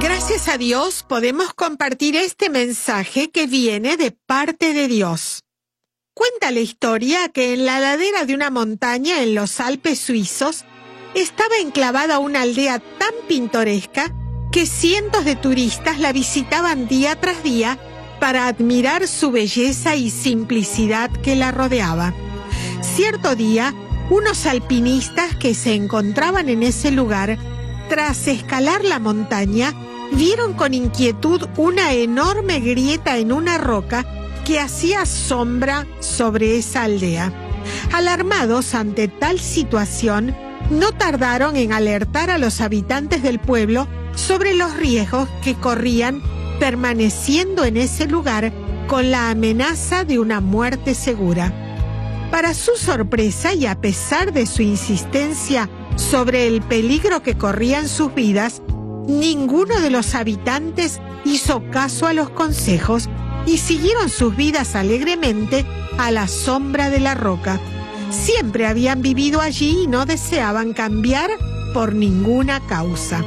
Gracias a Dios podemos compartir este mensaje que viene de parte de Dios. Cuenta la historia que en la ladera de una montaña en los Alpes suizos estaba enclavada una aldea tan pintoresca que cientos de turistas la visitaban día tras día para admirar su belleza y simplicidad que la rodeaba. Cierto día, unos alpinistas que se encontraban en ese lugar, tras escalar la montaña, vieron con inquietud una enorme grieta en una roca que hacía sombra sobre esa aldea. Alarmados ante tal situación, no tardaron en alertar a los habitantes del pueblo sobre los riesgos que corrían permaneciendo en ese lugar con la amenaza de una muerte segura. Para su sorpresa y a pesar de su insistencia sobre el peligro que corrían sus vidas, ninguno de los habitantes hizo caso a los consejos y siguieron sus vidas alegremente a la sombra de la roca. Siempre habían vivido allí y no deseaban cambiar por ninguna causa.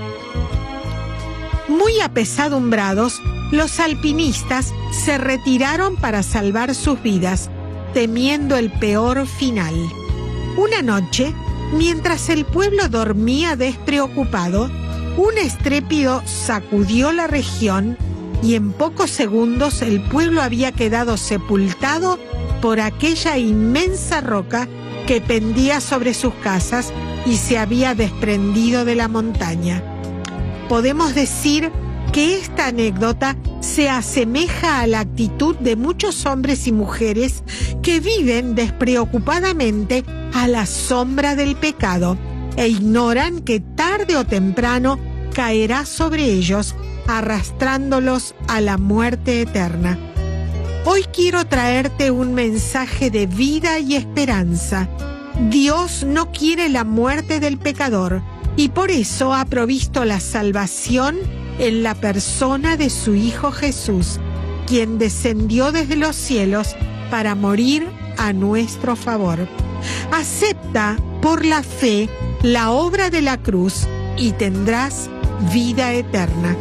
Muy apesadumbrados, los alpinistas se retiraron para salvar sus vidas, temiendo el peor final. Una noche, mientras el pueblo dormía despreocupado, un estrépito sacudió la región y en pocos segundos el pueblo había quedado sepultado por aquella inmensa roca que pendía sobre sus casas y se había desprendido de la montaña. Podemos decir que esta anécdota se asemeja a la actitud de muchos hombres y mujeres que viven despreocupadamente a la sombra del pecado e ignoran que tarde o temprano caerá sobre ellos, arrastrándolos a la muerte eterna. Hoy quiero traerte un mensaje de vida y esperanza. Dios no quiere la muerte del pecador y por eso ha provisto la salvación en la persona de su Hijo Jesús, quien descendió desde los cielos para morir a nuestro favor. Acepta por la fe la obra de la cruz y tendrás vida eterna.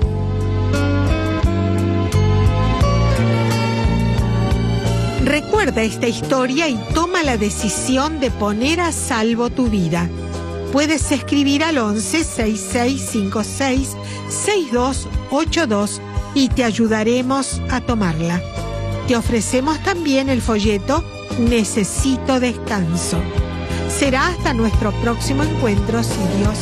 Recuerda esta historia y toma la decisión de poner a salvo tu vida. Puedes escribir al 11 6656 6282 y te ayudaremos a tomarla. Te ofrecemos también el folleto Necesito descanso. Será hasta nuestro próximo encuentro, si Dios